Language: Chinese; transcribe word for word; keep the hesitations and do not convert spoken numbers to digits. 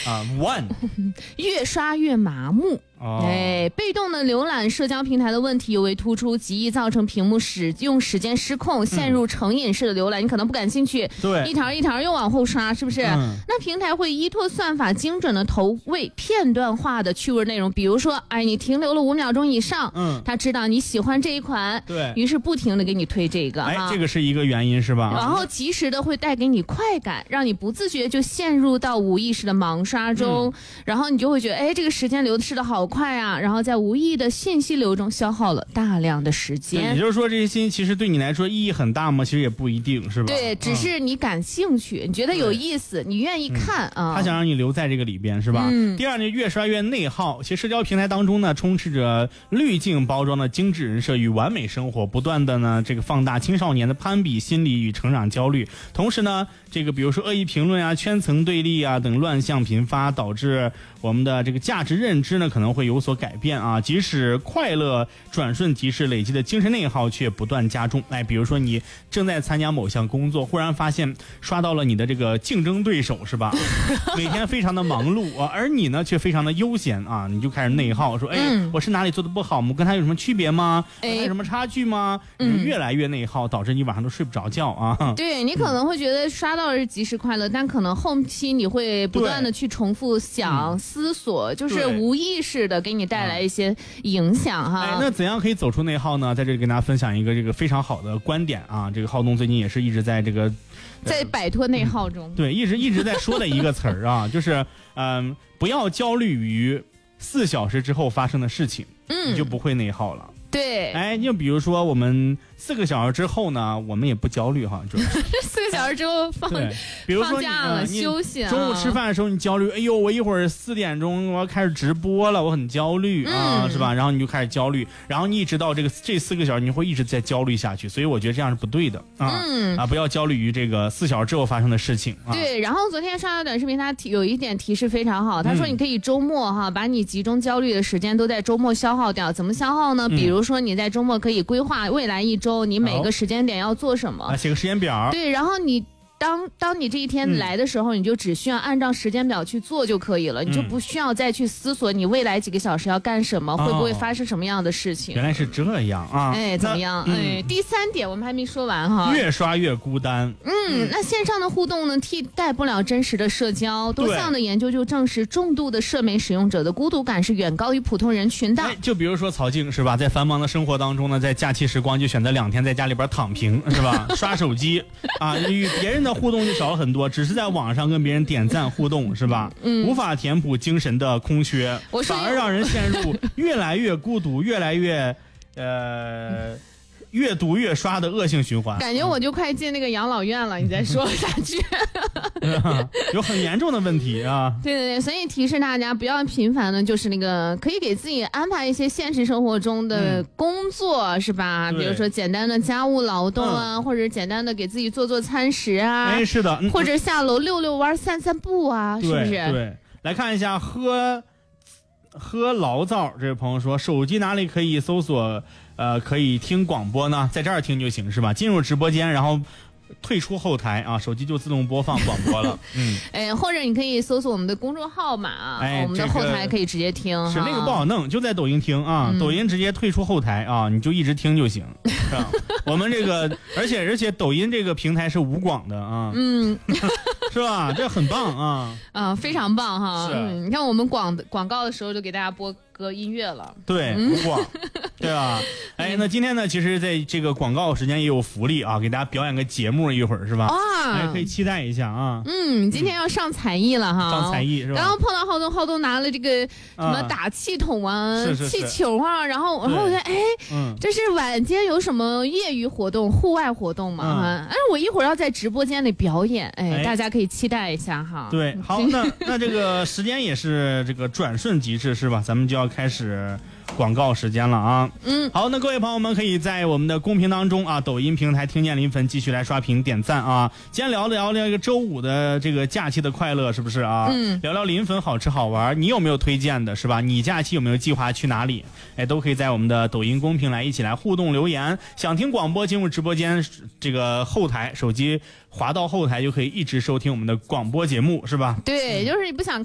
啊 ，one， 越刷越麻木。 哦、 哎，被动的浏览社交平台的问题尤为突出，极易造成屏幕使用时间失控，陷入成瘾式的浏览。嗯、你可能不感兴趣， 对， 一条一条又往后刷，是不是？嗯、那平台会依托算法精准的投喂片段化的趣味内容，比如说，哎，你停留了五秒钟以上，嗯，他知道你喜欢这一款， 对， 于是不停的给你推这个， 哎，这个是一个原因是吧？ 然后及时的会带给你快感，让你不自觉就陷入到无意识的盲刷中，嗯、然后你就会觉得，哎，这个时间流逝的好快啊，然后在无意义的信息流中消耗了大量的时间。 也就是说，这些信息其实对你来说意义很大吗？其实也不一定，是吧？ 对，只是你感兴趣，嗯、你觉得有意思，你愿意看啊、嗯。 他想让你留在这个里边，是吧？嗯。第二呢，越刷越内耗。其实社交平台当中呢，充斥着滤镜包装的精致人设与完美生活，不断的呢这个放大青少年的攀比心理与成长焦虑。同时呢，这个比如说恶意评论啊、圈层对立啊等乱象频发，导致我们的这个价值认知呢可能会有所改变啊。即使快乐转瞬即逝，累积的精神内耗却不断加重。哎，比如说你正在参加某项工作，忽然发现刷到了你的这个竞争对手，是吧？每天非常的忙碌啊，而你呢却非常的悠闲啊，你就开始内耗，说，哎，嗯、我是哪里做的不好吗？我跟他有什么区别吗？跟他有什么差距吗？嗯、越来越内耗，导致你晚上都睡不着觉啊。 对，你可能会觉得刷到的是即时快乐，但可能后期你会不断的去重复想、嗯、思索，就是无意识的给你带来一些影响哈。 哎，那怎样可以走出内耗呢？在这里跟大家分享一个这个非常好的观点啊。这个浩东最近也是一直在这个在摆脱内耗中， 嗯、对，一直一直在说的一个词儿啊，就是嗯、呃，不要焦虑于四小时之后发生的事情，嗯，你就不会内耗了。 对， 哎，就比如说我们四个小时之后呢，我们也不焦虑哈，就四个小时之后放， 比如说放假了、呃、休息啊。 中午吃饭的时候你焦虑，哎呦，我一会儿四点钟我要开始直播了，我很焦虑、嗯、啊，是吧？然后你就开始焦虑，然后你一直到这个这四个小时，你会一直在焦虑下去，所以我觉得这样是不对的啊、嗯、啊，不要焦虑于这个四小时之后发生的事情。啊、 对，然后昨天刷到短视频，他有一点提示非常好，他说你可以周末哈，把你集中焦虑的时间都在周末消耗掉。怎么消耗呢？比如说你在周末可以规划未来一周你每个时间点要做什么， 啊，写个时间表。 对，然后你当当你这一天来的时候、嗯、你就只需要按照时间表去做就可以了、嗯、你就不需要再去思索你未来几个小时要干什么、哦、会不会发生什么样的事情。 原来是这样啊。 哎，怎么样、嗯、哎，第三点我们还没说完哈， 越刷越孤单。 嗯, 嗯那线上的互动呢替代不了真实的社交，多项的研究就证实重度的社媒使用者的孤独感是远高于普通人群的。 哎，就比如说曹静是吧，在繁忙的生活当中呢，在假期时光就选择两天在家里边躺平是吧，刷手机啊，与别人的互动就少了很多，只是在网上跟别人点赞互动是吧、嗯、无法填补精神的空缺，反而让人陷入越来越孤独越来越呃越读越刷的恶性循环。 感觉我就快进那个养老院了，你再说下去有很严重的问题啊。 对对对，所以提示大家不要频繁的就是那个可以给自己安排一些现实生活中的工作、嗯、是吧，比如说简单的家务劳动啊、嗯、或者简单的给自己做做餐食啊。 哎，是的、嗯、 或者下楼溜溜弯散散步啊，是不是？ 对，来看一下喝喝醪糟这位朋友说，手机哪里可以搜索呃可以听广播呢？在这儿听就行是吧？进入直播间然后退出后台啊，手机就自动播放广播了。嗯， 哎，或者你可以搜索我们的公众号码，哎，我们的后台可以直接听。 是、这个、那个不好弄，就在抖音听啊、嗯，抖音直接退出后台啊，你就一直听就行。是吧？我们这个，而且而且抖音这个平台是无广的啊，嗯，是吧？这很棒啊， 啊，非常棒哈。 是、 嗯，你看我们广广告的时候就给大家播歌音乐了， 对，无广。对吧？哎，那今天呢，其实在这个广告时间也有福利啊，给大家表演个节目一会儿是吧？啊，哎，可以期待一下啊。 嗯，今天要上才艺了哈， 上才艺是吧？ 然后碰到浩东，浩东拿了这个什么打气筒啊、 啊是是是气球啊，然后然后我觉得，哎，嗯，这是晚间有什么业余活动、户外活动吗？啊、嗯，哎，我一会儿要在直播间里表演，哎，哎大家可以期待一下哈。 对，好，那那这个时间也是这个转瞬即逝是吧？咱们就要开始广告时间了啊。嗯，好，那各位朋友们可以在我们的公屏当中啊，抖音平台听见临汾继续来刷屏点赞啊。今天聊聊聊一个周五的这个假期的快乐是不是啊？嗯，聊聊临汾好吃好玩，你有没有推荐的是吧？你假期有没有计划去哪里？哎，都可以在我们的抖音公屏来一起来互动留言。想听广播进入直播间这个后台，手机滑到后台就可以一直收听我们的广播节目是吧？ 对，就是你不想